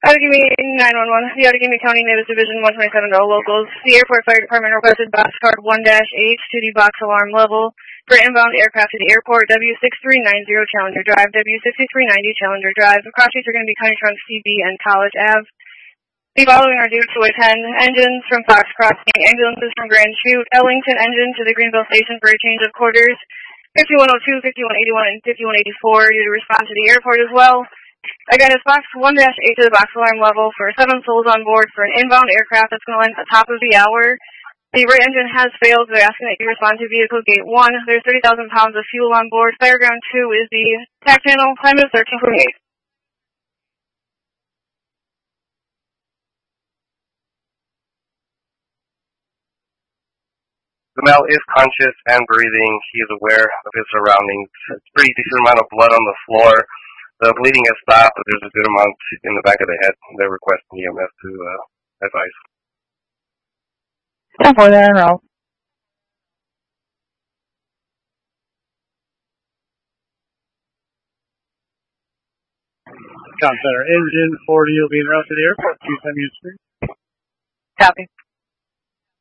Outagamie 911, the Outagamie County Naval Division 127 to all locals. The Airport Fire Department requested boxcar 1-H to the box alarm level for inbound aircraft to the airport, W6390 Challenger Drive, W6390 Challenger Drive. The cross streets are going to be coming from CB and College Ave. The following are due to attend: engines from Fox Crossing, ambulances from Grand Chute, Ellington engine to the Greenville station for a change of quarters, 5102, 5181, and 5184 due to respond to the airport as well. Again, it's box 1-8 to the box alarm level for 7 souls on board for an inbound aircraft that's going to land at the top of the hour. The right engine has failed. They're asking that you respond to vehicle gate 1. There's 30,000 pounds of fuel on board. Fireground 2 is the tack channel. Time is 13:48. The male is conscious and breathing. He is aware of his surroundings. It's a pretty decent amount of blood on the floor. The bleeding has stopped, but there's a good amount in the back of the head. They're requesting EMS to advise. 10-4 there, en route. Comm Center, engine 40 will be en route to the airport. 2 time units. Copy.